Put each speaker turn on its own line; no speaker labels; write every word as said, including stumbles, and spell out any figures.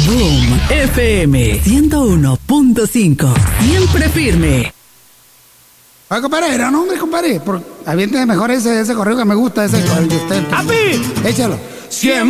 Boom F M ciento uno punto cinco. Siempre firme.
Oye, compadre, era nombre, compadre. Aviente mejor ese, ese correo que me gusta, ese el de usted.
¡A mí!
Échalo.
Siempre.